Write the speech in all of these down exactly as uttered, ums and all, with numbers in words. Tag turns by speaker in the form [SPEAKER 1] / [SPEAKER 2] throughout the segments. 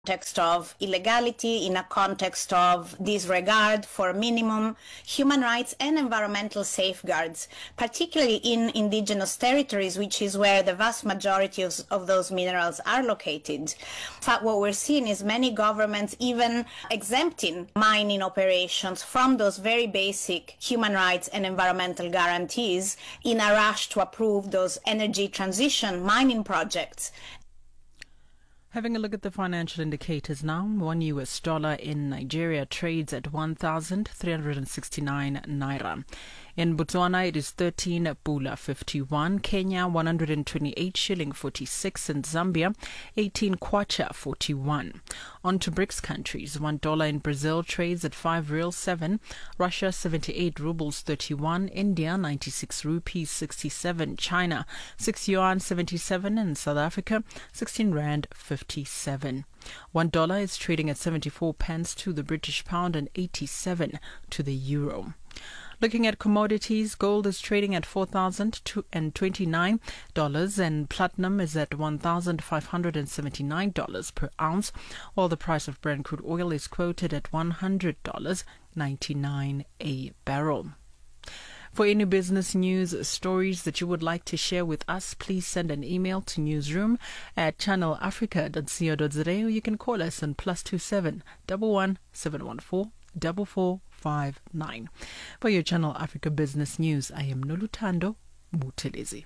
[SPEAKER 1] context of illegality, in a context of disregard for minimum human rights and environmental safeguards, particularly in indigenous territories, which is where the vast majority of, of those minerals are located. In fact, what we're seeing is many governments even exempting mining operations from those very basic human rights and environmental guarantees in a rush to approve those energy transition mining projects.
[SPEAKER 2] Having a look at the financial indicators now, one U S dollar in Nigeria trades at one thousand three hundred sixty-nine naira. In Botswana, it is thirteen pula fifty-one, Kenya one hundred twenty-eight shilling forty-six, and Zambia eighteen kwacha forty-one. On to BRICS countries, one dollar in Brazil trades at five real seven, Russia seventy-eight rubles thirty-one, India ninety-six rupees sixty-seven, China six yuan seventy-seven, and South Africa sixteen rand fifty-seven. One dollar is trading at seventy-four pence to the British pound and eighty-seven to the euro. Looking at commodities, gold is trading at four thousand twenty-nine dollars and platinum is at one thousand five hundred seventy-nine dollars per ounce, while the price of Brent crude oil is quoted at one hundred dollars ninety-nine a barrel. For any business news stories that you would like to share with us, please send an email to newsroom at channel africa dot co dot za, or you can call us on plus two seven one one seven one four four four five nine. For your Channel Africa Business News, I am Noluthando Buthelezi.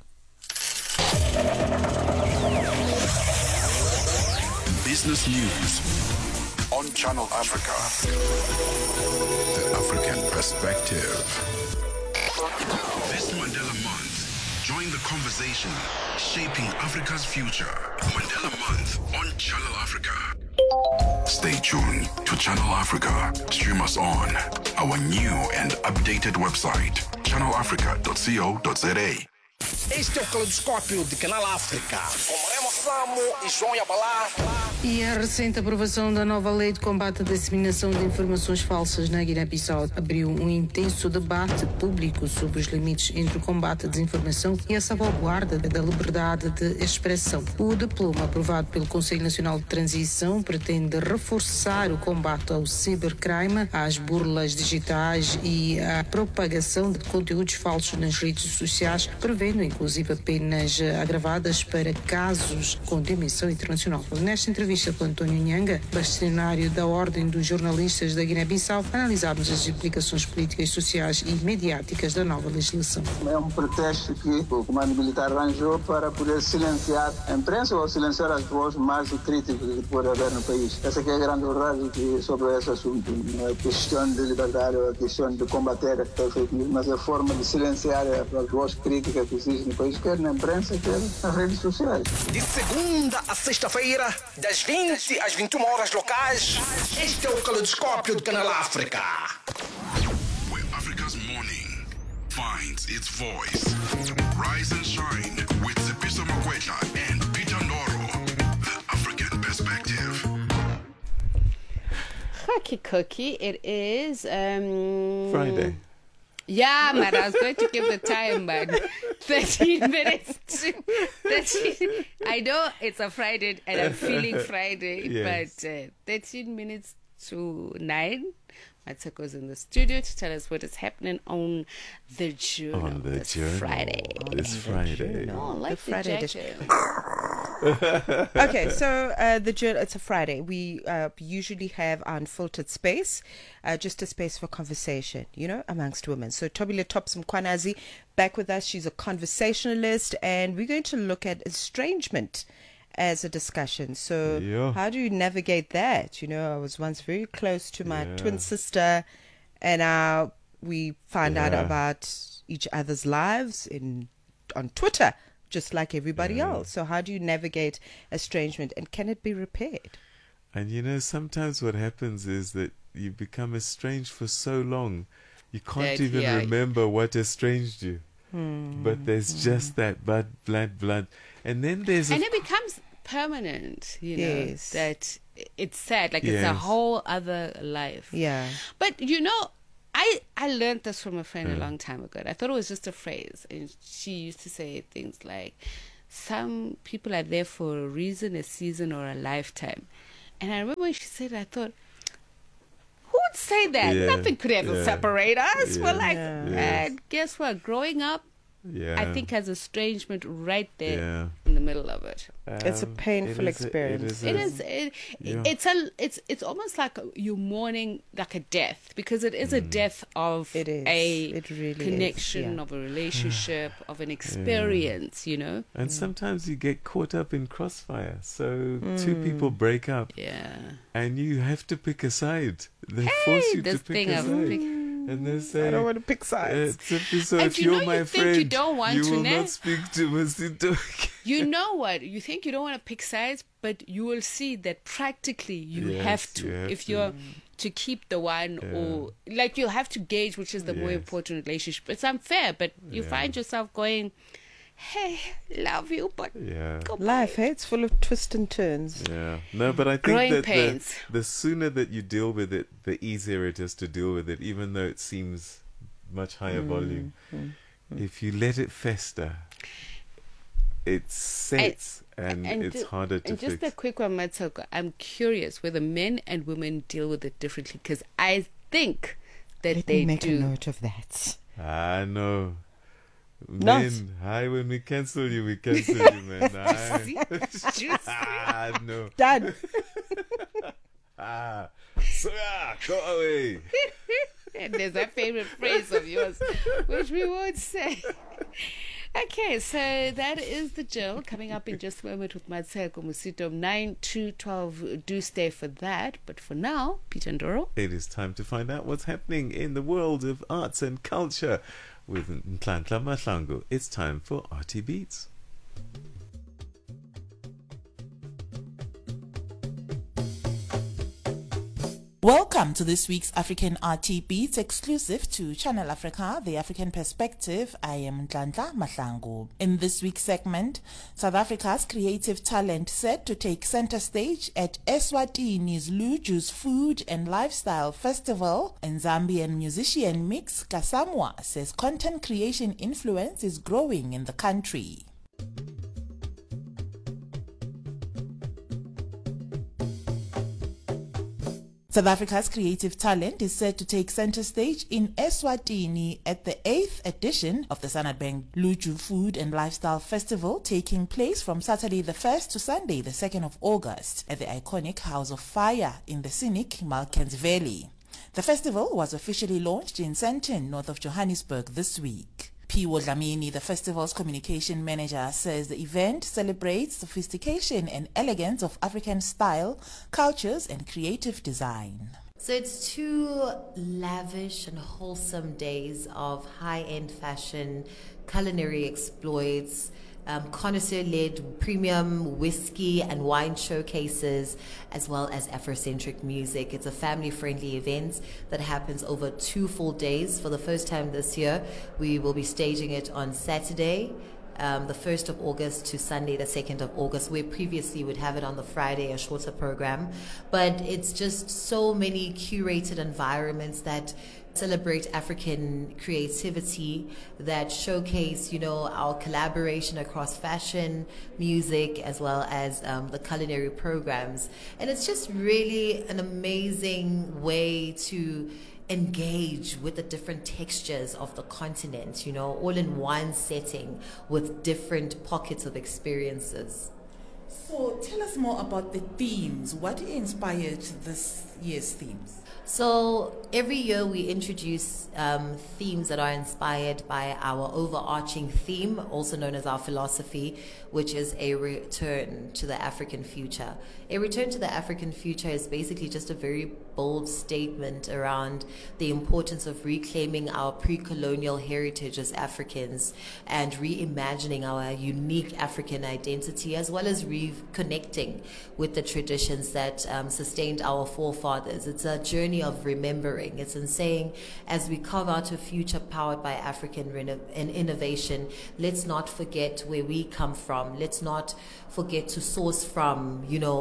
[SPEAKER 3] Business News on Channel Africa. The African Perspective. This Mandela Month, join the conversation shaping Africa's future. Mandela Month on Channel Africa. Stay tuned to Channel Africa. Stream us on our new and updated website, channel africa dot co dot za.
[SPEAKER 4] Este é o Caleidoscópio de Canal África, com Remo Samo e João Yabalá.
[SPEAKER 5] E a recente aprovação da nova lei de combate à disseminação de informações falsas na Guiné-Bissau abriu um intenso debate público sobre os limites entre o combate à desinformação e a salvaguarda da liberdade de expressão. O diploma aprovado pelo Conselho Nacional de Transição pretende reforçar o combate ao cibercrime, às burlas digitais e à propagação de conteúdos falsos nas redes sociais, prevendo inclusive penas agravadas para casos com dimensão internacional. Nesta entrevista com António Nhanga, bastonário da Ordem dos Jornalistas da Guiné-Bissau, analisámos as implicações políticas, sociais e mediáticas da nova legislação.
[SPEAKER 6] É um pretexto que o comando militar arranjou para poder silenciar a imprensa ou silenciar as vozes mais críticas que pode haver no país. Essa que é a grande verdade sobre esse assunto. Não é a questão de liberdade, ou a questão de combater a fake news, mas a forma de silenciar as vozes críticas que existem no país, quer na imprensa, quer nas redes sociais.
[SPEAKER 4] De segunda a sexta-feira, das vinte às vinte e uma horas locais, este é o Caleidoscópio de Canal África.
[SPEAKER 3] Where Africa's morning finds its voice. Rise and shine with Sipiso Makwetla and Peter Ndoro. The African Perspective.
[SPEAKER 7] Cookie cookie, it is um
[SPEAKER 8] Friday.
[SPEAKER 7] Yeah, man, I was going to give the time, man. thirteen minutes to thirteen. I know it's a Friday and I'm feeling Friday,
[SPEAKER 8] Yes.
[SPEAKER 7] but uh, thirteen minutes to nine. Matsako's in the studio to tell us what is happening on the journal
[SPEAKER 8] On the
[SPEAKER 7] this
[SPEAKER 8] journal.
[SPEAKER 7] Friday.
[SPEAKER 8] This Friday.
[SPEAKER 7] Oh, I like
[SPEAKER 9] The Friday
[SPEAKER 7] the
[SPEAKER 9] edition.
[SPEAKER 7] jacket.
[SPEAKER 9] Okay, so uh, the journal, it's a Friday. We uh, usually have our unfiltered space, uh, just a space for conversation, you know, amongst women. So Tobile Topsum Kwanazi back with us. She's a conversationalist, and we're going to look at estrangement as a discussion. So
[SPEAKER 8] Yeah.
[SPEAKER 9] how do you navigate that? You know, I was once very close to my
[SPEAKER 8] Yeah.
[SPEAKER 9] twin sister, and now we find out
[SPEAKER 8] Yeah.
[SPEAKER 9] about each other's lives in on Twitter, just like everybody
[SPEAKER 8] Yeah.
[SPEAKER 9] else. So how do you navigate estrangement, and can it be repaired?
[SPEAKER 8] And you know, sometimes what happens is that you become estranged for so long, you can't
[SPEAKER 7] That-
[SPEAKER 8] even
[SPEAKER 7] yeah.
[SPEAKER 8] remember what estranged you. But there's just that blood, blood, blood. And then there's a
[SPEAKER 7] And it becomes permanent, you know,
[SPEAKER 9] Yes.
[SPEAKER 7] that it's sad, like it's a
[SPEAKER 8] Yes.
[SPEAKER 7] whole other life.
[SPEAKER 9] Yeah.
[SPEAKER 7] But you know, I I learned this from a friend a long time ago. I thought it was just a phrase, and she used to say things like, "Some people are there for a reason, a season, or a lifetime." And I remember when she said it, I thought, who would say that?
[SPEAKER 8] Yeah,
[SPEAKER 7] Nothing could ever
[SPEAKER 8] yeah,
[SPEAKER 7] separate us.
[SPEAKER 8] yeah,
[SPEAKER 7] We're like,
[SPEAKER 8] yeah.
[SPEAKER 7] and guess what? Growing up,
[SPEAKER 8] Yeah.
[SPEAKER 7] I think has estrangement right there
[SPEAKER 8] Yeah.
[SPEAKER 7] in the middle of it.
[SPEAKER 9] It's a
[SPEAKER 8] Um,
[SPEAKER 9] painful
[SPEAKER 8] it is a-
[SPEAKER 9] experience.
[SPEAKER 7] It
[SPEAKER 8] a-
[SPEAKER 7] is. It,
[SPEAKER 8] Yeah.
[SPEAKER 7] It's a. It's. It's almost like you're mourning like a death because it is a
[SPEAKER 8] Mm.
[SPEAKER 7] death of
[SPEAKER 9] It is.
[SPEAKER 7] a
[SPEAKER 9] It really is,
[SPEAKER 7] connection,
[SPEAKER 9] yeah.
[SPEAKER 7] of a relationship, of an experience. You know.
[SPEAKER 8] And sometimes you get caught up in crossfire. So two people break up,
[SPEAKER 7] Yeah.
[SPEAKER 8] and you have to pick a side. They
[SPEAKER 7] Hey,
[SPEAKER 8] force you to
[SPEAKER 7] this
[SPEAKER 8] pick
[SPEAKER 7] thing
[SPEAKER 8] a
[SPEAKER 7] of
[SPEAKER 8] side,
[SPEAKER 7] pick-
[SPEAKER 8] and they say,
[SPEAKER 9] I don't want to pick sides.
[SPEAKER 8] Uh, simply so
[SPEAKER 7] And
[SPEAKER 8] if
[SPEAKER 7] you
[SPEAKER 8] you're
[SPEAKER 7] know
[SPEAKER 8] my
[SPEAKER 7] you think
[SPEAKER 8] friend,
[SPEAKER 7] you don't want
[SPEAKER 8] you
[SPEAKER 7] to,
[SPEAKER 8] will
[SPEAKER 7] ne?
[SPEAKER 8] not speak to Masito.
[SPEAKER 7] You know what? You think you don't want to pick sides, but you will see that practically you
[SPEAKER 8] Yes,
[SPEAKER 7] have to.
[SPEAKER 8] you have
[SPEAKER 7] if
[SPEAKER 8] to.
[SPEAKER 7] you're to keep the one, or like you'll have to gauge which is the more
[SPEAKER 8] Yes.
[SPEAKER 7] important relationship. It's unfair, but you
[SPEAKER 8] Yeah.
[SPEAKER 7] find yourself going, "Hey, love you, but
[SPEAKER 8] Yeah.
[SPEAKER 7] goodbye."
[SPEAKER 9] Life, hey, it's full of twists and turns.
[SPEAKER 8] Yeah. No, but I think
[SPEAKER 7] Growing
[SPEAKER 8] that the,
[SPEAKER 7] pains.
[SPEAKER 8] the sooner that you deal with it, the easier it is to deal with it, even though it seems much higher
[SPEAKER 7] Mm,
[SPEAKER 8] volume. If you let it fester, it sets and, it's
[SPEAKER 7] ju-
[SPEAKER 8] harder to
[SPEAKER 7] and just
[SPEAKER 8] fix.
[SPEAKER 7] a quick one, Matsoko. I'm curious whether men and women deal with it differently because I think that
[SPEAKER 9] Let
[SPEAKER 7] they
[SPEAKER 9] me make
[SPEAKER 7] do.
[SPEAKER 9] a note of that.
[SPEAKER 8] I know.
[SPEAKER 9] Not.
[SPEAKER 8] Men, hi, when we cancel you, we cancel you, man. Hi. ah, no.
[SPEAKER 9] Done.
[SPEAKER 8] Ah, so yeah, go away.
[SPEAKER 7] And there's that favorite phrase of yours, which we won't say. Okay, so that is the Jill coming up in just a moment with Matsheko Musito, nine to twelve. Do stay for that. But for now, Peter Ndoro.
[SPEAKER 8] It is time to find out what's happening in the world of arts and culture with Nhlanhla Mahlangu. It's time for R T Beats.
[SPEAKER 10] Welcome to this week's African R T Beats exclusive to Channel Africa, The African Perspective. I am Nhlanhla Mahlangu. In this week's segment, South Africa's creative talent set to take center stage at Eswatini's Luju's Food and Lifestyle Festival, and Zambian musician Mix Kasamwa says content creation influence is growing in the country. South Africa's creative talent is set to take center stage in Eswatini at the eighth edition of the Sanadbank Luju Food and Lifestyle Festival, taking place from Saturday the first to Sunday the second of August at the iconic House of Fire in the scenic Malkens Valley. The festival was officially launched in Sandton, north of Johannesburg this week. Piwo Dlamini, the festival's communication manager, says the event celebrates sophistication and elegance of African style, cultures, and creative design.
[SPEAKER 11] So it's two lavish and wholesome days of high-end fashion, culinary exploits, um, connoisseur-led premium whiskey and wine showcases, as well as Afrocentric music. It's a family-friendly event that happens over two full days. For the first time this year, we will be staging it on Saturday, Um, the first of August to Sunday, the second of August, where previously we'd have it on the Friday, a shorter program. But it's just so many curated environments that celebrate African creativity, that showcase, you know, our collaboration across fashion, music, as well as um, the culinary programs. And it's just really an amazing way to engage with the different textures of the continent, you know, all in one setting with different pockets of experiences.
[SPEAKER 10] So tell us more about the themes. What inspired this year's themes?
[SPEAKER 11] So every year we introduce um, themes that are inspired by our overarching theme, also known as our philosophy, which is a return to the African future. A return to the African future is basically just a very bold statement around the importance of reclaiming our pre-colonial heritage as Africans and reimagining our unique African identity, as well as reconnecting with the traditions that um, sustained our forefathers. It's a journey of remembering. It's in saying, as we carve out a future powered by African reno- and innovation, let's not forget where we come from. Let's not forget to source from, you know,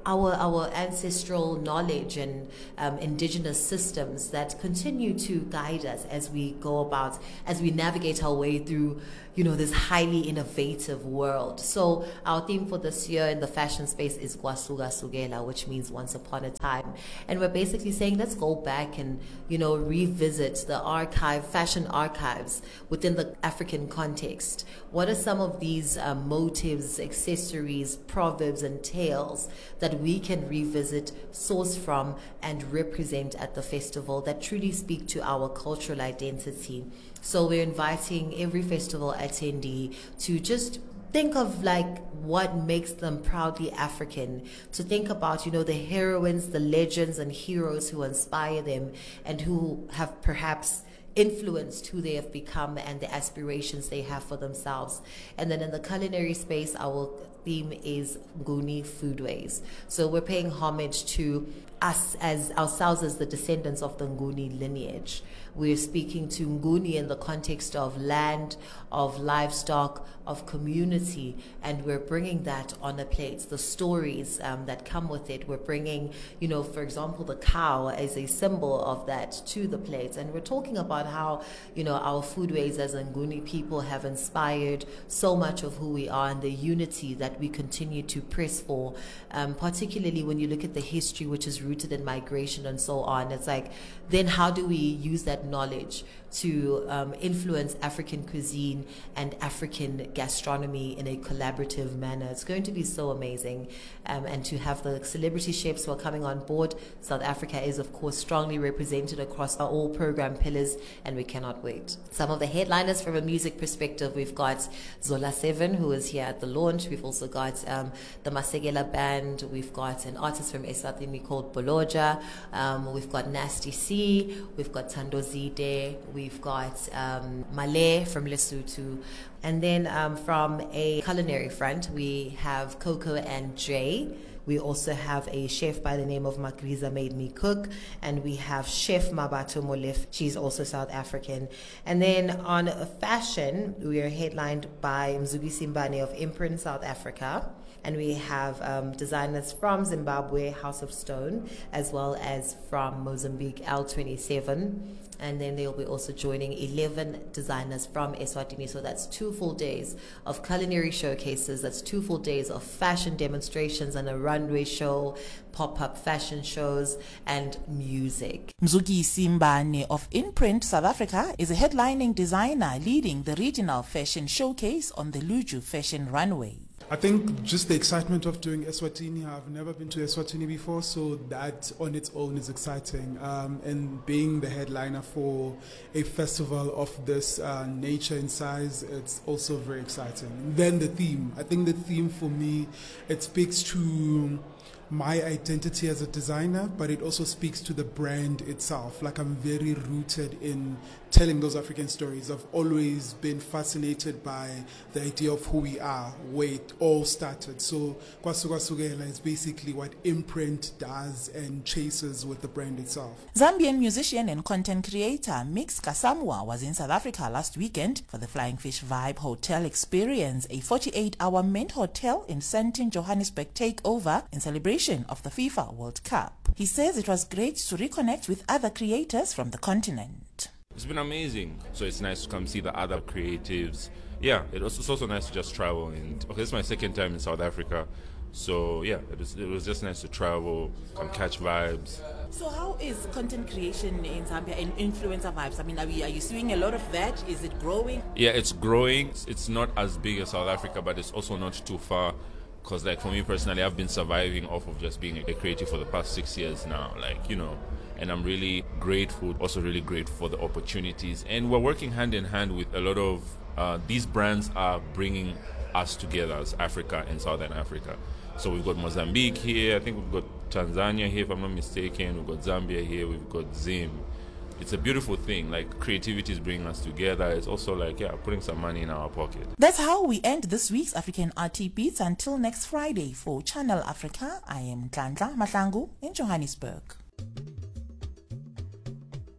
[SPEAKER 11] our our ancestral knowledge and um, indigenous systems that continue to guide us as we go about, as we navigate our way through, you know, this highly innovative world. So our theme for this year in the fashion space is Kwasuka Sugela, which means once upon a time. And we're basically saying, let's go back and, you know, revisit the archive, fashion archives within the African context. What are some of these uh, motives, accessories, proverbs, and tales that we can revisit, source from, and represent at the festival that truly speak to our cultural identity? So we're inviting every festival attendee to just think of like what makes them proudly African, to think about, you know, the heroines, the legends and heroes who inspire them and who have perhaps influenced who they have become and the aspirations they have for themselves. And then in the culinary space, our theme is Nguni Foodways. So we're paying homage to us as ourselves as the descendants of the Nguni lineage. We're speaking to Nguni in the context of land, of livestock, of community, and we're bringing that on a plate. The stories um, that come with it, we're bringing, you know, for example, the cow as a symbol of that to the plate. And we're talking about how, you know, our foodways as Nguni people have inspired so much of who we are and the unity that we continue to press for, um, particularly when you look at the history, which is rooted in migration and so on. It's like, then how do we use that knowledge to um, influence African cuisine and African gastronomy in a collaborative manner? It's going to be so amazing. Um, and to have the celebrity chefs who are coming on board. South Africa is, of course, strongly represented across all program pillars, and we cannot wait. Some of the headliners from a music perspective, we've got Zola seven, who is here at the launch. We've also got um, the Masegela Band. We've got an artist from Eswatini called Boloja. Um, we've got Nasty C. We've got Tandozide. We've got um, Malay from Lesotho. And then um, from a culinary front, we have Coco and Jay. We also have a chef by the name of Makriza Made Me Cook, and we have Chef Mabato Molif. She's also South African. And then on fashion, we are headlined by Mzugi Simbane of Imprint South Africa. And we have um, designers from Zimbabwe, House of Stone, as well as from Mozambique, L twenty-seven. And then they'll be also joining eleven designers from Eswatini. So that's two full days of culinary showcases. That's two full days of fashion demonstrations and a runway show, pop-up fashion shows, and music.
[SPEAKER 10] Mzuki Simbane of Imprint South Africa is a headlining designer leading the regional fashion showcase on the Luju Fashion Runway.
[SPEAKER 12] I think just the excitement of doing Eswatini. I've never been to Eswatini before, so that on its own is exciting. Um, and being the headliner for a festival of this uh, nature and size, it's also very exciting. Then the theme. I think the theme for me, it speaks to my identity as a designer, but it also speaks to the brand itself. Like, I'm very rooted in telling those African stories. I've always been fascinated by the idea of who we are, where it all started. So Kwasuka Sugela is basically what Imprint does and chases with the brand itself.
[SPEAKER 10] Zambian musician and content creator Mix Kasamwa was in South Africa last weekend for the Flying Fish Vibe Hotel Experience, a forty-eight hour mint hotel in Sandton, Johannesburg takeover in celebration of the FIFA World Cup. He says it was great to reconnect with other creators from the continent.
[SPEAKER 13] It's been amazing. So it's nice to come see the other creatives. Yeah, it was, it's also nice to just travel. And okay, this is my second time in South Africa. So yeah, it was, it was just nice to travel, come catch vibes.
[SPEAKER 10] So how is content creation in Zambia and influencer vibes? I mean, are, we, are you seeing a lot of that? Is it growing?
[SPEAKER 13] Yeah, it's growing. It's not as big as South Africa, but it's also not too far. Because like for me personally, I've been surviving off of just being a creative for the past six years now. Like, you know, and I'm really grateful, also really grateful for the opportunities. And we're working hand in hand with a lot of, uh, these brands are bringing us together as Africa and Southern Africa. So we've got Mozambique here, I think we've got Tanzania here if I'm not mistaken, we've got Zambia here, we've got Zim. It's a beautiful thing, like creativity is bringing us together. It's also like, yeah, putting some money in our pocket.
[SPEAKER 10] That's how we end this week's African R T Beats. Until next Friday for Channel Africa, I am Nhlanhla Mahlangu in Johannesburg.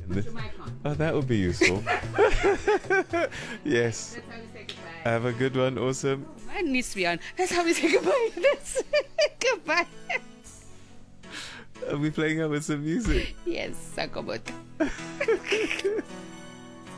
[SPEAKER 8] Oh, that would be useful. Yes.
[SPEAKER 7] That's how we say goodbye.
[SPEAKER 8] Have a good one. Awesome.
[SPEAKER 7] Mine needs to be on. That's how we say goodbye. That's goodbye.
[SPEAKER 8] Are we playing up with some music?
[SPEAKER 7] Yes, Sakobot.